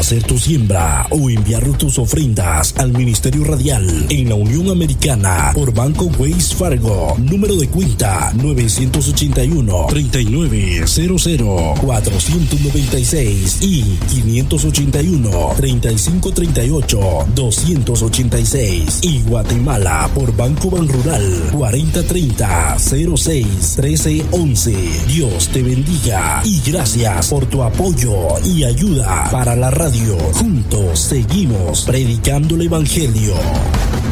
hacer tu siembra o enviar tus ofrendas al Ministerio Radial en la Unión Americana por Banco Wells Fargo. Número de cuenta 981-3900-496 y 581-3538-286. Y Guatemala por Banco Banrural 4030-06-1311. Dios te bendiga y gracias por tu apoyo y ayuda para la radio. Juntos seguimos predicando el Evangelio.